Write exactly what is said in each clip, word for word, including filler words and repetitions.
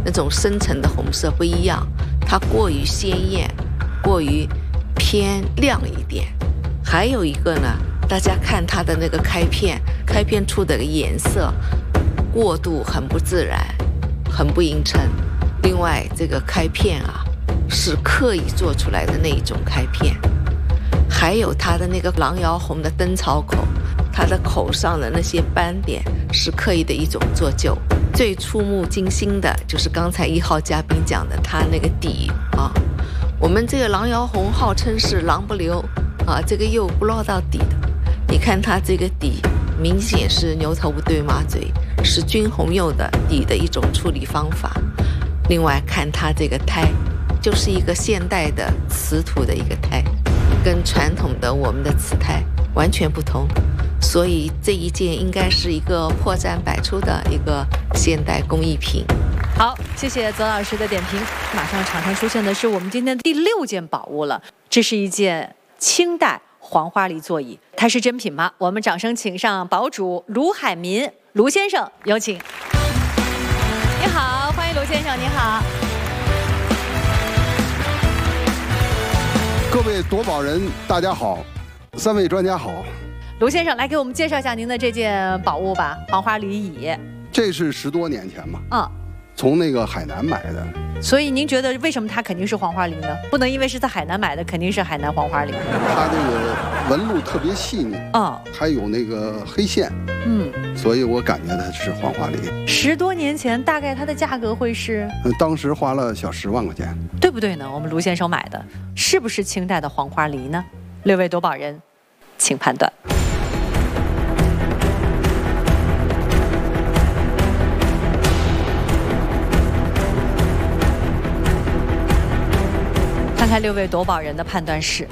那种深沉的红色不一样，它过于鲜艳，过于偏亮一点。还有一个呢，大家看它的那个开片，开片处的颜色过度很不自然，很不映衬。另外，这个开片啊，是刻意做出来的那一种开片。还有它的那个狼窑红的灯槽口，它的口上的那些斑点是刻意的一种做旧。最触目惊心的就是刚才一号嘉宾讲的，它那个底啊，我们这个狼窑红号称是狼不留啊，这个釉不落到底的。你看它这个底，明显是牛头不对马嘴，是军红釉的底的一种处理方法。另外看它这个胎，就是一个现代的瓷土的一个胎，跟传统的我们的瓷胎完全不同，所以这一件应该是一个破绽百出的一个现代工艺品。 好，谢谢左老师的点评。马上场上出现的是我们今天第六件宝物了，这是一件清代黄花梨座椅，它是真品吗？我们掌声请上宝主卢海民卢先生，有请。你好，欢迎卢先生，你好。 各位夺宝人，大家好，三位专家好。 卢先生，来给我们介绍一下您的这件宝物吧，黄花梨椅。 这是十多年前吧？ 嗯， 从那个海南买的。 所以您觉得为什么它肯定是黄花梨呢？不能因为是在海南买的，肯定是海南黄花梨。 它这个纹路特别细腻， 嗯， 还有那个黑线，嗯，所以我感觉它是黄花梨。 十多年前，大概它的价格会是？ 嗯，当时花了小十万块钱， 对不对呢？我们卢先生买的是不是清代的黄花梨呢？六位夺宝人，请判断。看看六位夺宝人的判断是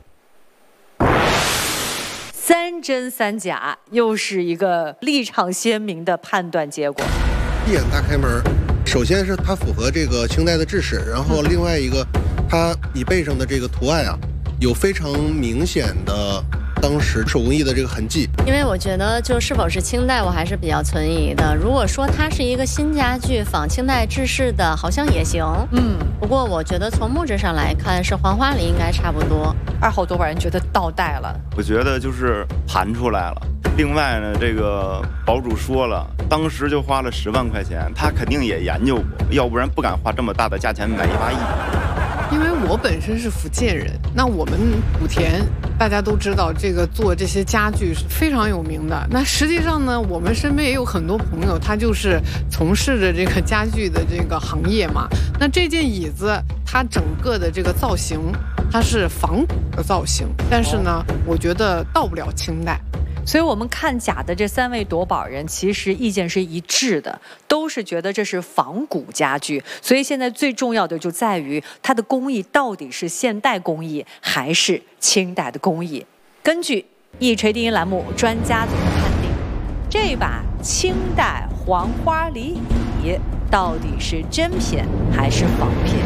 三真三假，又是一个立场鲜明的判断结果。 一眼大开门，首先是它符合这个清代的制式，然后另外一个，它椅背上的这个图案啊，有非常明显的当时手工艺的这个痕迹。 因为我觉得就是否是清代我还是比较存疑的，如果说它是一个新家具仿清代制式的好像也行，嗯，不过我觉得从木质上来看是黄花梨应该差不多。 二号夺宝人觉得倒带了， 我觉得就是盘出来了。另外呢，这个宝主说了，当时就花了十万块钱，他肯定也研究过，要不然不敢花这么大的价钱买一把椅。 因为我本身是福建人，那我们莆田大家都知道，这个做这些家具是非常有名的。那实际上呢，我们身边也有很多朋友，他就是从事着这个家具的这个行业嘛。那这件椅子，它整个的这个造型，它是仿古的造型，但是呢，我觉得到不了清代。 所以我们看假的这三位夺宝人，其实意见是一致的，都是觉得这是仿古家具。所以现在最重要的就在于它的工艺到底是现代工艺还是清代的工艺。根据一锤定音栏目专家组的判定，这把清代黄花梨椅到底是真品还是仿品？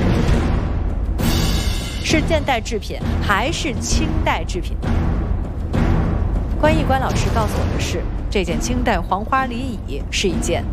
是现代制品还是清代制品呢？关艺关老师告诉我的是，这件清代黄花梨椅是一件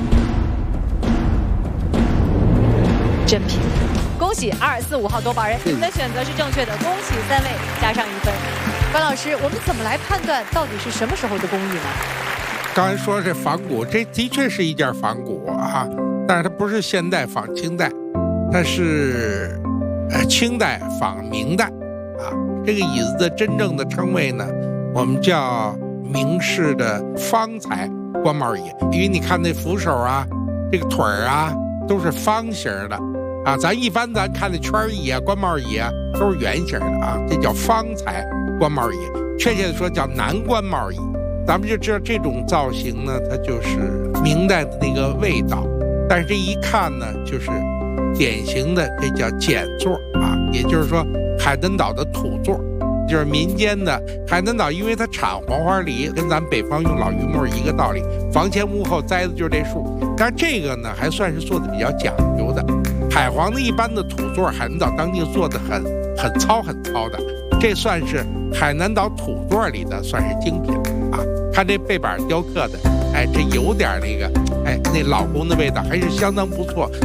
真品。恭喜二四五号夺宝人，你们的选择是正确的，恭喜三位加上一分。关老师，我们怎么来判断到底是什么时候的工艺呢？ 刚才说是仿古，这的确是一件仿古啊，但是它不是现代仿清代，它是呃清代仿明代啊。这个椅子的真正的称谓呢，我们叫明式的方材官帽椅，因为你看那扶手啊，这个腿儿啊都是方形的啊，咱一般咱看那圈椅啊、官帽椅啊都是圆形的啊，这叫方材官帽椅，确切的说叫南官帽椅。咱们就知道这种造型呢，它就是明代的那个味道，但是这一看呢，就是典型的这叫简座啊，也就是说海南岛的土座。就是民间的海南岛，因为它产黄花梨，跟咱北方用老榆木一个道理，房前屋后栽的就是这树。但这个呢，还算是做的比较讲究的。海黄的一般的土座，海南岛当地做的很很糙很糙的，这算是海南岛土座里的算是精品啊。看这背板雕刻的，哎，这有点那个，哎，那老宫的味道，还是相当不错。